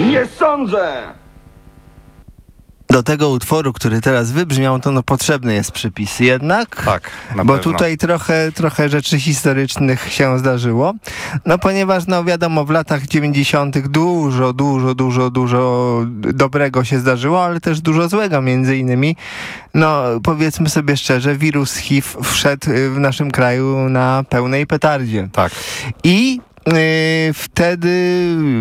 Nie sądzę! Do tego utworu, który teraz wybrzmiał, to potrzebny jest przypis jednak. Tak, na bo pewno. tutaj trochę rzeczy historycznych się zdarzyło. Ponieważ wiadomo, w latach 90. dużo dobrego się zdarzyło, ale też dużo złego. Między innymi, powiedzmy sobie szczerze, wirus HIV wszedł w naszym kraju na pełnej petardzie. Tak. I wtedy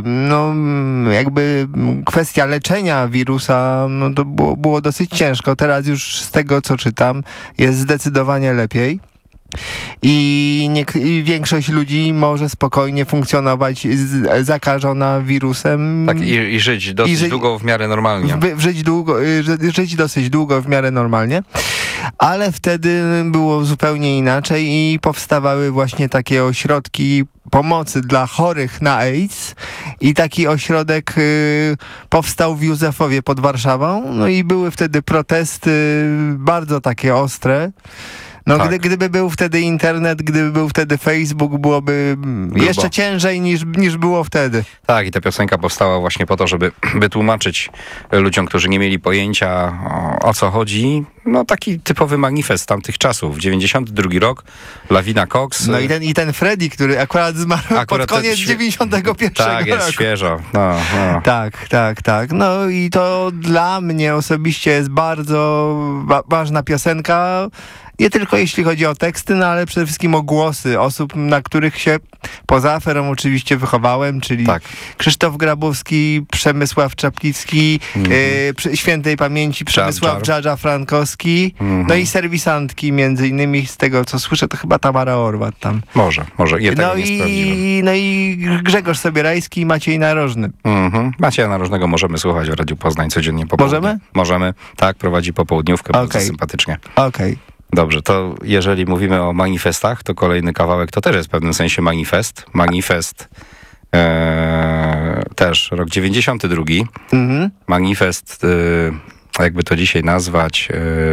jakby kwestia leczenia wirusa to było dosyć ciężko. Teraz już z tego, co czytam, jest zdecydowanie lepiej. I większość ludzi może spokojnie funkcjonować zakażona wirusem. Tak, i żyć dosyć długo w miarę normalnie. Żyć dosyć długo w miarę normalnie. Ale wtedy było zupełnie inaczej i powstawały właśnie takie ośrodki pomocy dla chorych na AIDS i taki ośrodek powstał w Józefowie pod Warszawą. I były wtedy protesty bardzo takie ostre. Tak. Gdyby był wtedy internet, gdyby był wtedy Facebook, byłoby jeszcze ciężej niż było wtedy. Tak, i ta piosenka powstała właśnie po to, żeby wytłumaczyć ludziom, którzy nie mieli pojęcia o co chodzi. Taki typowy manifest tamtych czasów. 92 rok, Lawina Cox. I ten Freddy, który akurat zmarł pod koniec 91 Tak, jest roku. świeżo. Tak. I to dla mnie osobiście jest bardzo ważna piosenka. Nie tylko jeśli chodzi o teksty, ale przede wszystkim o głosy osób, na których się poza aferą oczywiście wychowałem, czyli Krzysztof Grabowski, Przemysław Czaplicki, świętej pamięci Przemysław Dżadża Frankowski, i serwisantki między innymi, z tego co słyszę, to chyba Tamara Orwat tam. Może. Ja tego nie sprawdziłem. I Grzegorz Sobierajski i Maciej Narożny. Macieja Narożnego możemy słuchać w Radiu Poznań codziennie po południu. Możemy? Możemy. Tak, prowadzi popołudniówkę bardzo sympatycznie. Okej. Dobrze, to jeżeli mówimy o manifestach, to kolejny kawałek to też jest w pewnym sensie manifest. Manifest też rok 92. Manifest, jakby to dzisiaj nazwać,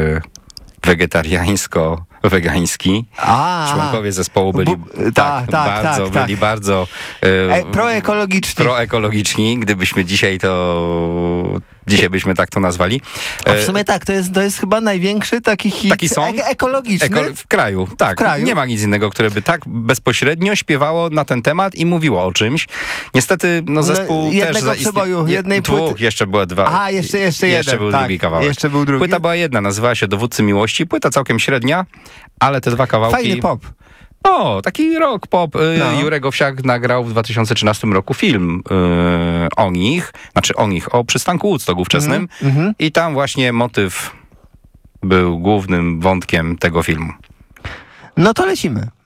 wegetariańsko-wegański. Członkowie zespołu byli bardzo proekologiczni, gdybyśmy dzisiaj byśmy tak to nazwali. W sumie tak, to jest chyba największy taki song ekologiczny w kraju. Tak, nie ma nic innego, które by tak bezpośrednio śpiewało na ten temat i mówiło o czymś. Niestety, zespół jednego też przeboju, jednej płyty. Jeszcze były dwa. Jeszcze był drugi kawałek. Jeszcze był drugi. Płyta była jedna, nazywała się Dowódcy Miłości. Płyta całkiem średnia, ale te dwa kawałki... Fajny pop. Taki rock pop. Jurek Owsiak nagrał w 2013 roku film o przystanku Woodstock ówczesnym i tam właśnie motyw był głównym wątkiem tego filmu. To lecimy.